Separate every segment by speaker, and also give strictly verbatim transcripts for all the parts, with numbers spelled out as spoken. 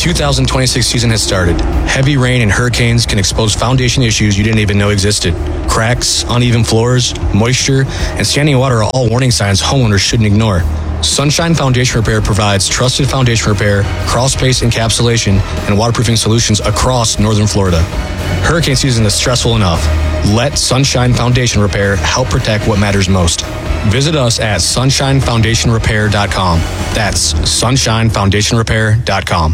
Speaker 1: two thousand twenty-six season has started. Heavy rain and hurricanes can expose foundation issues you didn't even know existed. Cracks, uneven floors, moisture, and standing water are all warning signs homeowners shouldn't ignore. Sunshine Foundation Repair provides trusted foundation repair, crawl space encapsulation, and waterproofing solutions across northern Florida. Hurricane season is stressful enough. Let Sunshine Foundation Repair help protect what matters most. Visit us at sunshine foundation repair dot com. That's sunshine foundation repair dot com.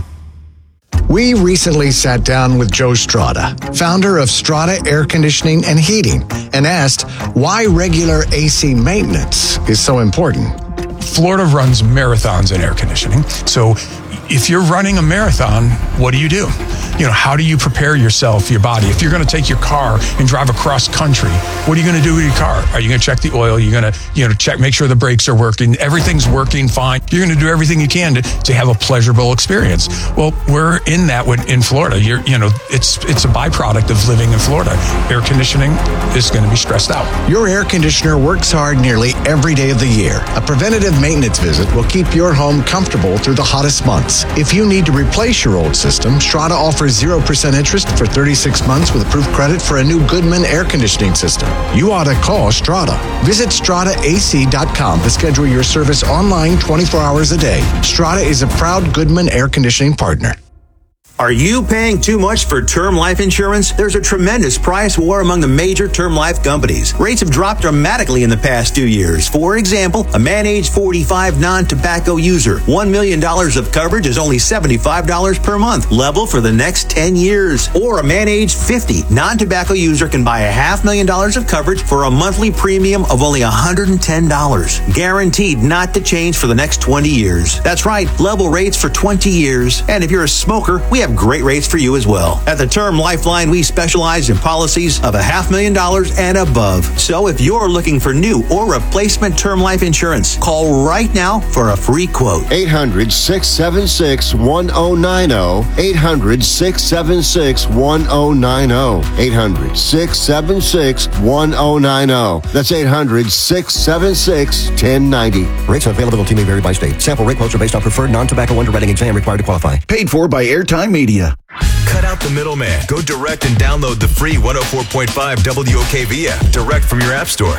Speaker 2: We recently sat down with Joe Strada, founder of Strada Air Conditioning and Heating, and asked why regular A C maintenance is so important.
Speaker 3: Florida runs marathons in air conditioning. So if you're running a marathon, what do you do? You know, how do you prepare yourself, your body? If you're going to take your car and drive across country, what are you going to do with your car? Are you going to check the oil? You're going to, you know, check, make sure the brakes are working. Everything's working fine. You're going to do everything you can to, to have a pleasurable experience. Well, we're in that with, in Florida. You're, you know, it's it's a byproduct of living in Florida. Air conditioning is going to be stressed out.
Speaker 2: Your air conditioner works hard nearly every day of the year. A preventative maintenance visit will keep your home comfortable through the hottest months. If you need to replace your old system, Strada offers zero percent interest for thirty-six months with approved credit for a new Goodman air conditioning system. You ought to call Strada. Visit strada a c dot com to schedule your service online twenty-four hours a day. Strada is a proud Goodman air conditioning partner.
Speaker 4: Are you paying too much for term life insurance? There's a tremendous price war among the major term life companies. Rates have dropped dramatically in the past two years. For example, a man age forty-five non-tobacco user, one million dollars of coverage is only seventy-five dollars per month, level for the next ten years. Or a man age fifty non-tobacco user can buy a half million dollars of coverage for a monthly premium of only one hundred ten dollars. Guaranteed not to change for the next twenty years. That's right, level rates for twenty years. And if you're a smoker, we have great rates for you as well. At the Term Lifeline, we specialize in policies of a half million dollars and above. So if you're looking for new or replacement term life insurance, call right now for a free quote.
Speaker 5: eight hundred, six seven six, one oh nine oh. eight hundred, six seven six, one oh nine oh. eight hundred, six seven six, one oh nine oh. That's eight hundred, six seven six, one oh nine oh.
Speaker 6: Rates and availability may vary by state. Sample rate quotes are based on preferred non-tobacco underwriting exam required to qualify.
Speaker 7: Paid for by Airtime Media.
Speaker 8: Cut out the middleman. Go direct and download the free one oh four point five W O K V app direct from your app store.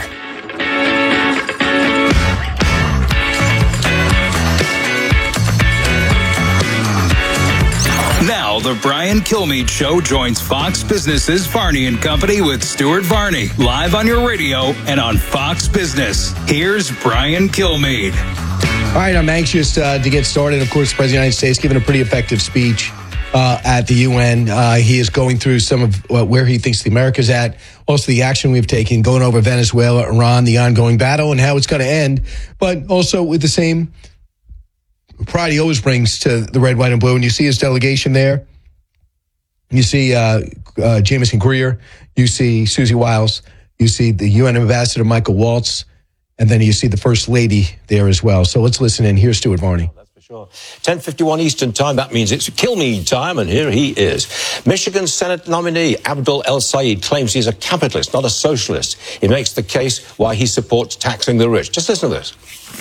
Speaker 9: Now, the Brian Kilmeade Show joins Fox Business's Varney and Company with Stuart Varney, live on your radio and on Fox Business. Here's Brian Kilmeade.
Speaker 10: All right, I'm anxious uh, to get started. Of course, the President of the United States giving a pretty effective speech uh, at the U N. Uh, he is going through some of uh, where he thinks the America's at, also the action we've taken, going over Venezuela, Iran, the ongoing battle, and how it's going to end, but also with the same pride he always brings to the red, white, and blue. And you see his delegation there. You see uh, uh, Jameson Greer. You see Susie Wiles. You see the U N Ambassador Michael Waltz. And then you see the First Lady there as well. So let's listen in. Here's Stuart Varney.
Speaker 11: That's for sure. ten fifty-one Eastern Time. That means it's Kilmeade time, and here he is. Michigan Senate nominee Abdul El-Sayed claims he's a capitalist, not a socialist. He makes the case why he supports taxing the rich. Just listen to this.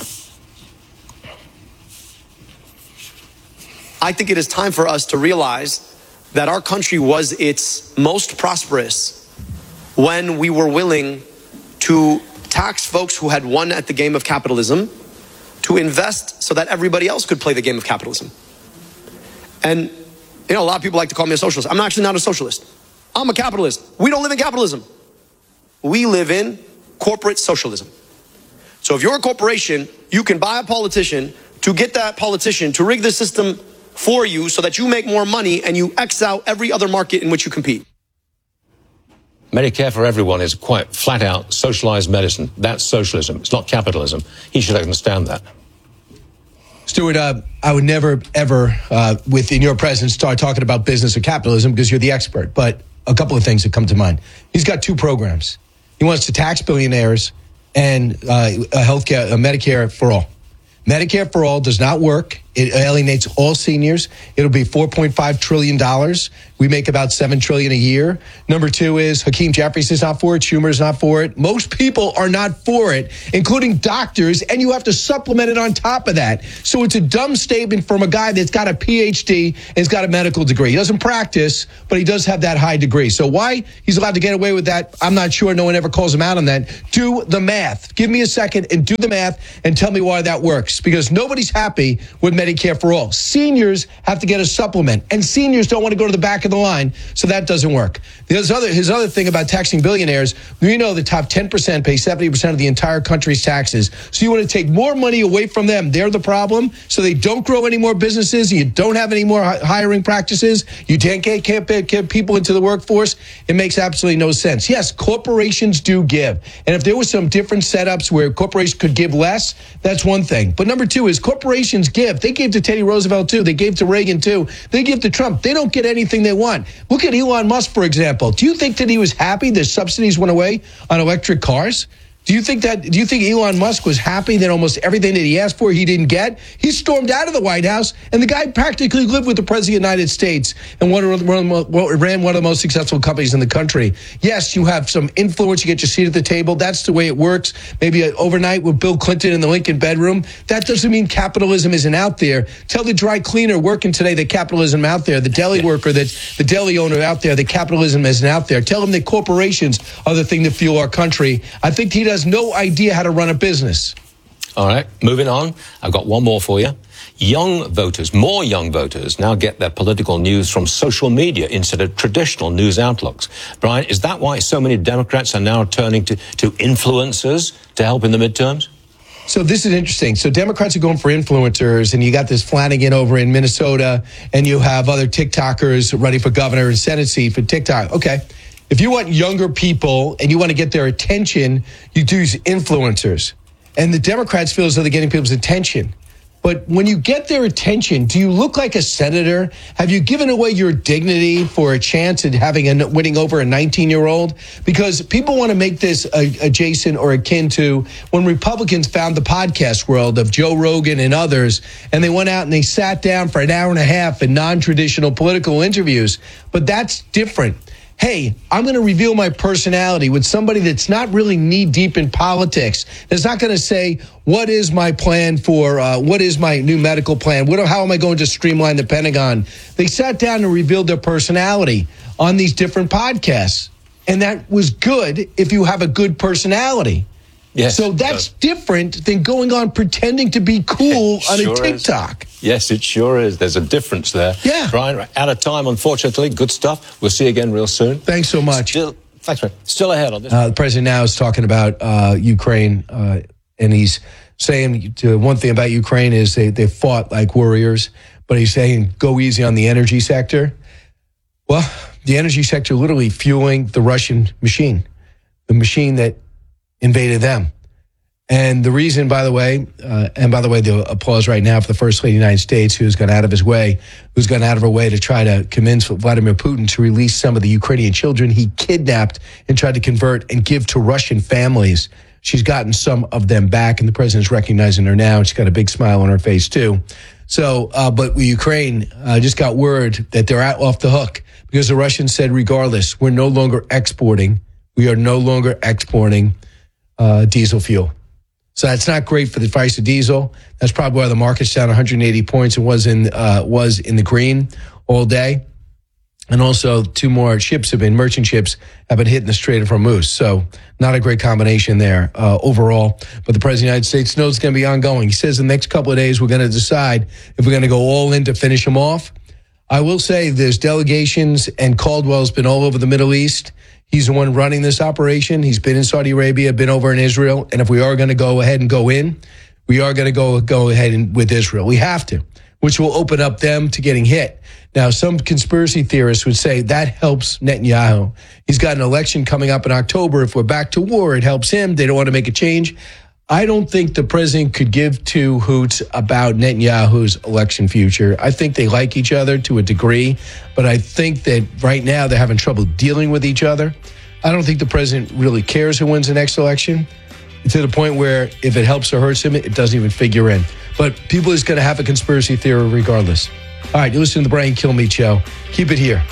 Speaker 12: I think it is time for us to realize that our country was its most prosperous when we were willing to tax folks who had won at the game of capitalism, to invest so that everybody else could play the game of capitalism. And, you know, a lot of people like to call me a socialist. I'm actually not a socialist. I'm a capitalist. We don't live in capitalism. We live in corporate socialism. So if you're a corporation, you can buy a politician to get that politician to rig the system for you so that you make more money and you X out every other market in which you compete.
Speaker 11: Medicare for everyone is quite flat out socialized medicine. That's socialism. It's not capitalism. He should understand that.
Speaker 10: Stuart, uh, I would never, ever, uh, within your presence, start talking about business or capitalism because you're the expert. But a couple of things that come to mind. He's got two programs. He wants to tax billionaires and uh, a healthcare, a Medicare for all. Medicare for all does not work. It alienates all seniors. It'll be four point five trillion dollars. We make about seven trillion dollars a year. Number two is Hakeem Jeffries is not for it. Schumer is not for it. Most people are not for it, including doctors, and you have to supplement it on top of that. So it's a dumb statement from a guy that's got a P H D and has got a medical degree. He doesn't practice, but he does have that high degree. So why he's allowed to get away with that, I'm not sure. No one ever calls him out on that. Do the math. Give me a second and do the math and tell me why that works, because nobody's happy with Medicare for all. Seniors have to get a supplement, and seniors don't want to go to the back of the line, so that doesn't work. His other, his other thing about taxing billionaires, we know the top ten percent pay seventy percent of the entire country's taxes. So you want to take more money away from them. They're the problem. So they don't grow any more businesses. You don't have any more hiring practices. You can't get, can't get people into the workforce. It makes absolutely no sense. Yes, corporations do give. And if there was some different setups where corporations could give less, that's one thing. But number two is corporations give. They gave to Teddy Roosevelt too. They gave to Reagan too. They give to Trump. They don't get anything they want. Look at Elon Musk, for example. Do you think that he was happy the subsidies went away on electric cars? Do you think that? Do you think Elon Musk was happy that almost everything that he asked for he didn't get? He stormed out of the White House, and the guy practically lived with the president of the United States and one of, one of the, ran one of the most successful companies in the country. Yes, you have some influence. You get your seat at the table. That's the way it works. Maybe overnight with Bill Clinton in the Lincoln bedroom. That doesn't mean capitalism isn't out there. Tell the dry cleaner working today that capitalism is out there. The deli worker, that the deli owner out there, that capitalism isn't out there. Tell them that corporations are the thing that fuel our country. I think he does. Has no idea how to run a business.
Speaker 11: All right, moving on. I've got one more for you. Young voters, more young voters, now get their political news from social media instead of traditional news outlooks. Brian, is that why so many Democrats are now turning to, to influencers to help in the midterms?
Speaker 10: So this is interesting. So Democrats are going for influencers, and you got this Flanagan over in Minnesota, and you have other TikTokers running for governor and Senate seat for TikTok. Okay. If you want younger people and you want to get their attention, you do use influencers. And the Democrats feel as though they're getting people's attention. But when you get their attention, do you look like a senator? Have you given away your dignity for a chance at having a winning over a nineteen-year-old? Because people want to make this uh, adjacent or akin to when Republicans found the podcast world of Joe Rogan and others, and they went out and they sat down for an hour and a half in non-traditional political interviews. But that's different. Hey, I'm going to reveal my personality with somebody that's not really knee-deep in politics. That's not going to say, what is my plan for, uh, what is my new medical plan? What, how am I going to streamline the Pentagon? They sat down and revealed their personality on these different podcasts. And that was good if you have a good personality.
Speaker 11: Yes,
Speaker 10: so that's different than going on pretending to be cool on
Speaker 11: sure
Speaker 10: a TikTok.
Speaker 11: Is. Yes, it sure is. There's a difference there.
Speaker 10: Yeah.
Speaker 11: Brian, out of time, unfortunately. Good stuff. We'll see you again real soon.
Speaker 10: Thanks so much.
Speaker 11: Still, thanks, man. Still ahead on this.
Speaker 10: Uh, the president now is talking about uh, Ukraine, uh, and he's saying to, one thing about Ukraine is they, they fought like warriors, but he's saying go easy on the energy sector. Well, the energy sector literally fueling the Russian machine, the machine that invaded them. And the reason, by the way, uh, and by the way, the applause right now for the First Lady of the United States, who's gone out of his way, who's gone out of her way to try to convince Vladimir Putin to release some of the Ukrainian children he kidnapped and tried to convert and give to Russian families. She's gotten some of them back, and the president's recognizing her now. And she's got a big smile on her face, too. So, uh, but Ukraine uh, just got word that they're out off the hook because the Russians said, regardless, we're no longer exporting. We are no longer exporting uh, diesel fuel. So that's not great for the price of diesel. That's probably why the market's down one hundred eighty points and was in uh, was in the green all day. And also, two more ships have been, merchant ships, have been hitting the Strait of Hormuz. So not a great combination there uh, overall. But the President of the United States knows it's going to be ongoing. He says in the next couple of days, we're going to decide if we're going to go all in to finish him off. I will say there's delegations, and Caldwell's been all over the Middle East. He's the one running this operation. He's been in Saudi Arabia, been over in Israel. And if we are going to go ahead and go in, we are going to go go ahead and, with Israel. We have to, which will open up them to getting hit. Now, some conspiracy theorists would say that helps Netanyahu. He's got an election coming up in October. If we're back to war, it helps him. They don't want to make a change. I don't think the president could give two hoots about Netanyahu's election future. I think they like each other to a degree, but I think that right now they're having trouble dealing with each other. I don't think the president really cares who wins the next election, to the point where if it helps or hurts him, it doesn't even figure in. but people is going to have a conspiracy theory regardless. All right, you're listening to the Brian Kilmeade Show. Keep it here.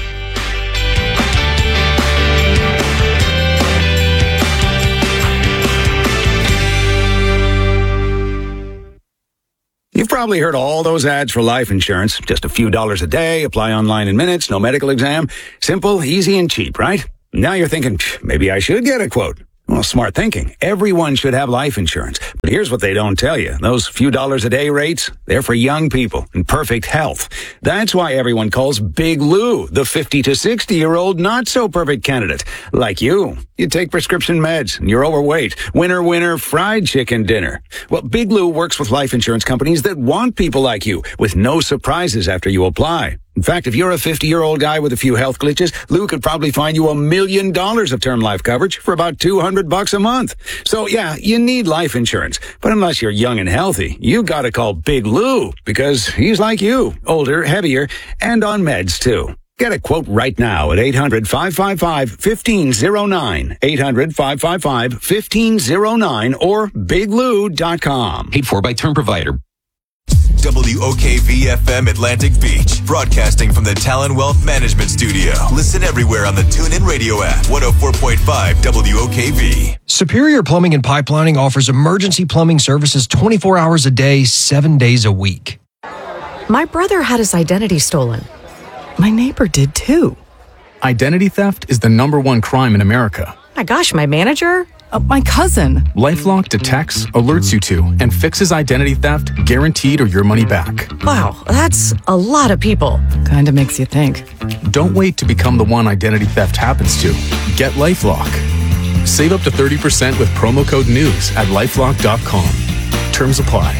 Speaker 13: You've probably heard all those ads for life insurance. Just a few dollars a day, apply online in minutes, no medical exam. Simple, easy, and cheap, right? Now you're thinking, maybe I should get a quote. Well, smart thinking. Everyone should have life insurance. But here's what they don't tell you. Those few dollars a day rates, they're for young people in perfect health. That's why everyone calls Big Lou the fifty to sixty year old not so perfect candidate. Like you. You take prescription meds and you're overweight. Winner, winner, fried chicken dinner. Well, Big Lou works with life insurance companies that want people like you with no surprises after you apply. In fact, if you're a fifty-year-old guy with a few health glitches, Lou could probably find you a million dollars of term life coverage for about two hundred bucks a month. So yeah, you need life insurance. But unless you're young and healthy, you gotta call Big Lou because he's like you, older, heavier, and on meds too. Get a quote right now at eight hundred, five five five, one five zero nine, eight hundred, five five five, one five zero nine or big lou dot com.
Speaker 14: Paid for by Term Provider.
Speaker 8: W O K V F M Atlantic Beach, broadcasting from the Talon Wealth Management Studio. Listen everywhere on the TuneIn Radio app. one oh four point five W O K V.
Speaker 15: Superior Plumbing and Pipelining offers emergency plumbing services twenty-four hours a day, seven days a week.
Speaker 16: My brother had his identity stolen. My neighbor did too.
Speaker 17: Identity theft is the number one crime in America.
Speaker 16: My gosh, my manager? Uh, my cousin.
Speaker 17: LifeLock detects, alerts you to, and fixes identity theft, guaranteed or your money back.
Speaker 16: Wow, that's a lot of people. Kinda makes you think.
Speaker 17: Don't wait to become the one identity theft happens to. Get LifeLock. Save up to thirty percent with promo code NEWS at lifelock dot com. Terms apply.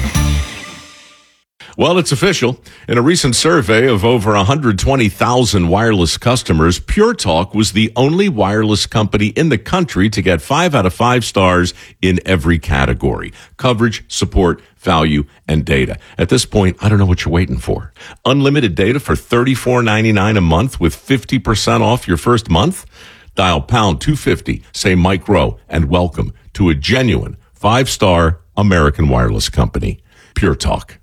Speaker 18: Well, it's official. In a recent survey of over one hundred twenty thousand wireless customers, Pure Talk was the only wireless company in the country to get five out of five stars in every category: coverage, support, value, and data. At this point, I don't know what you're waiting for. Unlimited data for thirty-four ninety-nine a month with fifty percent off your first month? Dial pound two fifty, say Mike Rowe, and welcome to a genuine five-star American wireless company. Pure Talk.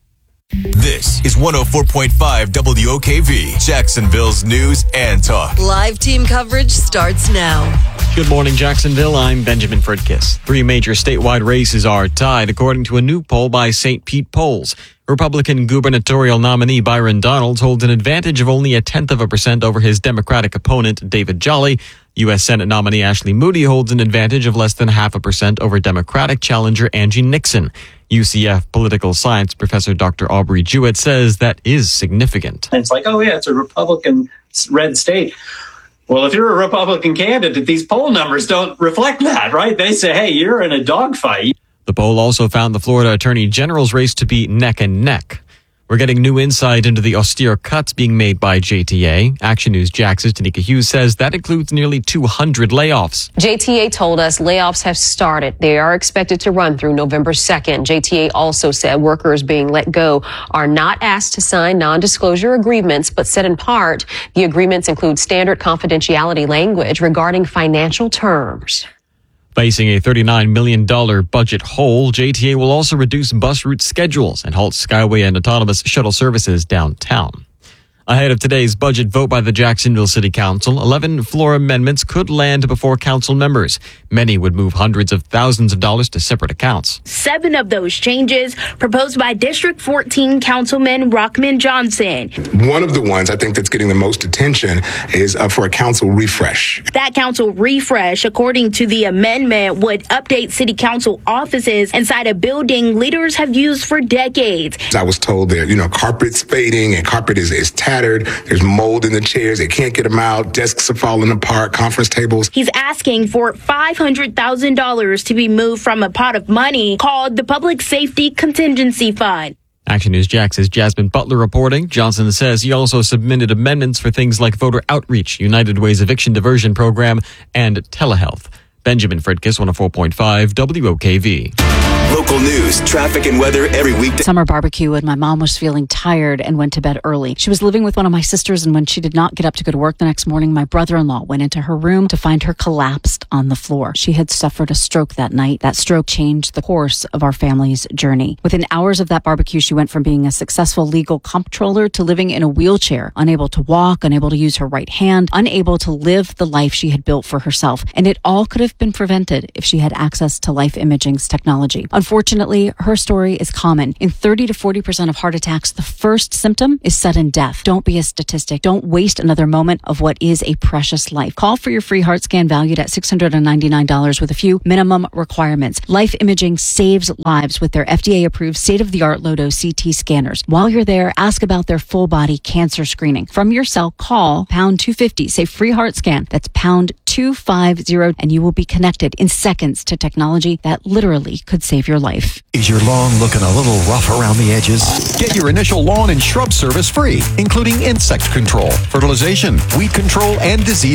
Speaker 8: This is one oh four point five W O K V, Jacksonville's news and talk.
Speaker 19: Live team coverage starts now.
Speaker 20: Good morning, Jacksonville. I'm Benjamin Fridkiss. Three major statewide races are tied, according to a new poll by Saint Pete Polls. Republican gubernatorial nominee Byron Donalds holds an advantage of only a tenth of a percent over his Democratic opponent, David Jolly. U S Senate nominee Ashley Moody holds an advantage of less than half a percent over Democratic challenger Angie Nixon. U C F political science professor Doctor Aubrey Jewett says that is significant.
Speaker 21: It's like, oh yeah, it's a Republican red state. Well, if you're a Republican candidate, these poll numbers don't reflect that, right? They say, hey, you're in a dogfight.
Speaker 20: The poll also found the Florida Attorney General's race to be neck and neck. We're getting new insight into the austere cuts being made by J T A. Action News Jax's Tanika Hughes says that includes nearly two hundred layoffs.
Speaker 22: J T A told us layoffs have started. They are expected to run through November second. J T A also said workers being let go are not asked to sign non-disclosure agreements, but said in part the agreements include standard confidentiality language regarding financial terms.
Speaker 20: Facing a thirty-nine million dollars budget hole, J T A will also reduce bus route schedules and halt Skyway and autonomous shuttle services downtown. Ahead of today's budget vote by the Jacksonville City Council, eleven floor amendments could land before council members. Many would move hundreds of thousands of dollars to separate accounts.
Speaker 23: Seven of those changes proposed by District fourteen Councilman Rockman Johnson.
Speaker 24: One of the ones I think that's getting the most attention is uh, for a council refresh.
Speaker 23: That council refresh, according to the amendment, would update city council offices inside a building leaders have used for decades.
Speaker 24: I was told that, you know, carpet's fading and carpet is, is tattered. There's mold in the chairs. They can't get them out. Desks are falling apart. Conference tables.
Speaker 23: He's asking for five hundred thousand dollars to be moved from a pot of money called the Public Safety Contingency Fund.
Speaker 20: Action News Jax's Jasmine Butler reporting. Johnson says he also submitted amendments for things like voter outreach, United Way's eviction diversion program, and telehealth. Benjamin Fridkiss, one oh four point five W O K V.
Speaker 8: Local news, traffic, and weather every weekday.
Speaker 1: Summer barbecue, and my mom was feeling tired and went to bed early. She was living with one of my sisters, and when she did not get up to go to work the next morning, my brother-in-law went into her room to find her collapsed on the floor. She had suffered a stroke that night. That stroke changed the course of our family's journey. Within hours of that barbecue, she went from being a successful legal comptroller to living in a wheelchair, unable to walk, unable to use her right hand, unable to live the life she had built for herself. And it all could have been prevented if she had access to Life Imaging's technology. Unfortunately, her story is common. In thirty to forty percent of heart attacks, the first symptom is sudden death. Don't be a statistic. Don't waste another moment of what is a precious life. Call for your free heart scan valued at six hundred ninety-nine dollars with a few minimum requirements. Life Imaging saves lives with their F D A-approved state-of-the-art Lodo C T scanners. While you're there, ask about their full-body cancer screening. From your cell, call pound two fifty. Say free heart scan. That's pound two fifty, and you will be connected in seconds to technology that literally could save your life.
Speaker 2: Is your lawn looking a little rough around the edges? Get your initial lawn and shrub service free, including insect control, fertilization, weed control, and disease